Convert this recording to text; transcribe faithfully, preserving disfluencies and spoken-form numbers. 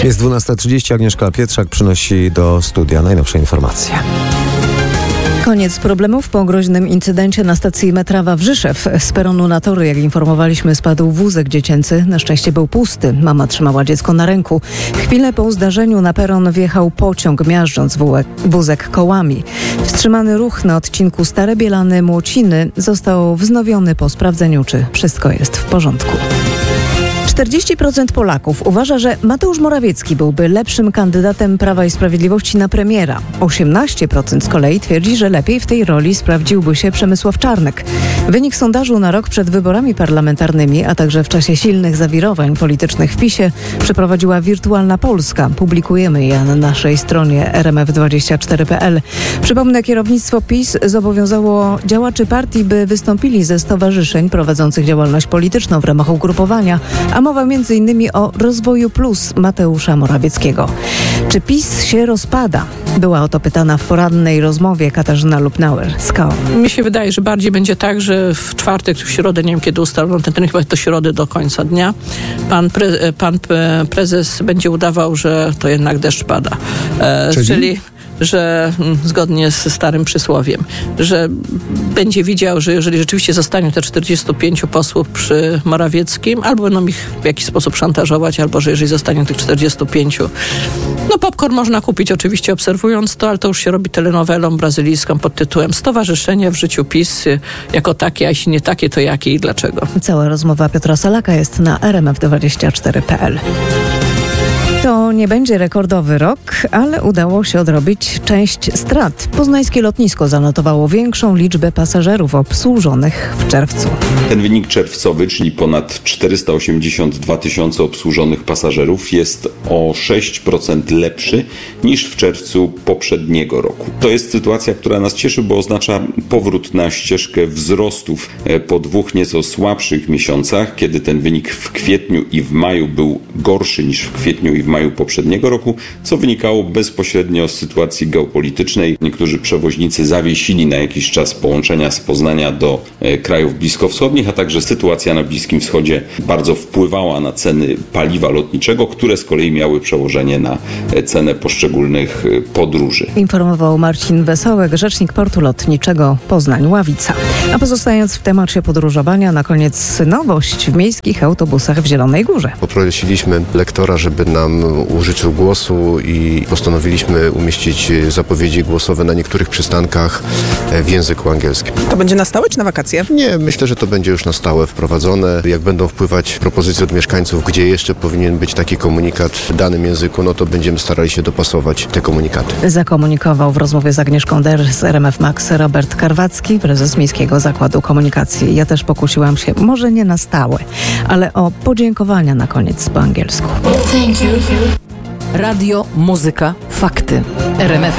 Jest dwunasta trzydzieści, Agnieszka Pietrzak przynosi do studia najnowsze informacje. Koniec problemów po groźnym incydencie na stacji metra Wawrzyszew. Z peronu na tory, jak informowaliśmy, spadł wózek dziecięcy. Na szczęście był pusty. Mama trzymała dziecko na ręku. Chwilę po zdarzeniu na peron wjechał pociąg, miażdżąc wózek, wózek kołami. Wstrzymany ruch na odcinku Stare Bielany-Młociny został wznowiony po sprawdzeniu, czy wszystko jest w porządku. czterdzieści procent Polaków uważa, że Mateusz Morawiecki byłby lepszym kandydatem Prawa i Sprawiedliwości na premiera. osiemnaście procent z kolei twierdzi, że lepiej w tej roli sprawdziłby się Przemysław Czarnek. Wynik sondażu na rok przed wyborami parlamentarnymi, a także w czasie silnych zawirowań politycznych w PiSie przeprowadziła Wirtualna Polska. Publikujemy je na naszej stronie er em ef dwadzieścia cztery kropka pe el. Przypomnę, kierownictwo PiS zobowiązało działaczy partii, by wystąpili ze stowarzyszeń prowadzących działalność polityczną w ramach ugrupowania, a mowa między innymi o Rozwoju Plus Mateusza Morawieckiego. Czy PiS się rozpada? Była o to pytana w porannej rozmowie Katarzyna Lubnauer z K O. Mi się wydaje, że bardziej będzie tak, że w czwartek, w środę, nie wiem kiedy ustalono ten termin, chyba do środy do końca dnia, pan, pre, pan prezes będzie udawał, że to jednak deszcz pada. E, czyli? czyli że zgodnie z starym przysłowiem, że będzie widział, że jeżeli rzeczywiście zostanie te czterdziestu pięciu posłów przy Morawieckim, albo będą ich w jakiś sposób szantażować, albo że jeżeli zostanie tych czterdziestu pięciu, no popcorn można kupić oczywiście obserwując to, ale to już się robi telenowelą brazylijską pod tytułem Stowarzyszenie w życiu PiS jako takie, a jeśli nie takie, to jakie i dlaczego. Cała rozmowa Piotra Salaka jest na er em ef dwadzieścia cztery kropka pe el. To nie będzie rekordowy rok, ale udało się odrobić część strat. Poznańskie lotnisko zanotowało większą liczbę pasażerów obsłużonych w czerwcu. Ten wynik czerwcowy, czyli ponad czterysta osiemdziesiąt dwa tysiące obsłużonych pasażerów, jest o sześć procent lepszy niż w czerwcu poprzedniego roku. To jest sytuacja, która nas cieszy, bo oznacza powrót na ścieżkę wzrostów po dwóch nieco słabszych miesiącach, kiedy ten wynik w kwietniu i w maju był gorszy niż w kwietniu i w maju poprzedniego roku, co wynikało bezpośrednio z sytuacji geopolitycznej. Niektórzy przewoźnicy zawiesili na jakiś czas połączenia z Poznania do e, krajów bliskowschodnich, a także sytuacja na Bliskim Wschodzie bardzo wpływała na ceny paliwa lotniczego, które z kolei miały przełożenie na e, cenę poszczególnych e, podróży. Informował Marcin Wesołek, rzecznik portu lotniczego Poznań-Ławica. A pozostając w temacie podróżowania, na koniec nowość w miejskich autobusach w Zielonej Górze. Poprosiliśmy lektora, żeby nam użyczył głosu i postanowiliśmy umieścić zapowiedzi głosowe na niektórych przystankach w języku angielskim. To będzie na stałe czy na wakacje? Nie, myślę, że to będzie już na stałe wprowadzone. Jak będą wpływać propozycje od mieszkańców, gdzie jeszcze powinien być taki komunikat w danym języku, no to będziemy starali się dopasować te komunikaty. Zakomunikował w rozmowie z Agnieszką Der z er em ef Max Robert Karwacki, prezes Miejskiego Zakładu Komunikacji. Ja też pokusiłam się, może nie na stałe, ale o podziękowania na koniec po angielsku. Radio, muzyka, fakty. er em ef